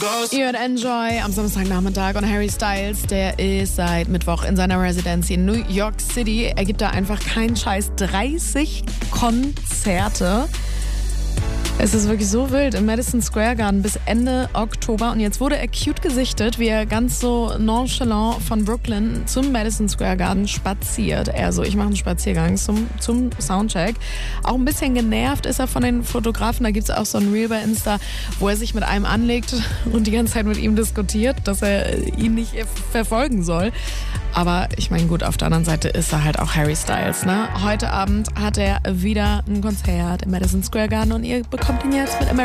Ihr hört Enjoy am Samstagnachmittag und Harry Styles, der ist seit Mittwoch in seiner Residency in New York City. Er gibt da einfach keinen Scheiß 30 Konzerte. Es ist wirklich so wild im Madison Square Garden bis Ende Oktober. Und jetzt wurde er cute gesichtet, wie er ganz so nonchalant von Brooklyn zum Madison Square Garden spaziert. Er so, ich mache einen Spaziergang zum Soundcheck. Auch ein bisschen genervt ist er von den Fotografen. Da gibt es auch so ein Reel bei Insta, wo er sich mit einem anlegt und die ganze Zeit mit ihm diskutiert, dass er ihn nicht verfolgen soll. Aber ich meine, gut, auf der anderen Seite ist er halt auch Harry Styles, ne? Heute Abend hat er wieder ein Konzert im Madison Square Garden und ihr bekommt ihn jetzt mit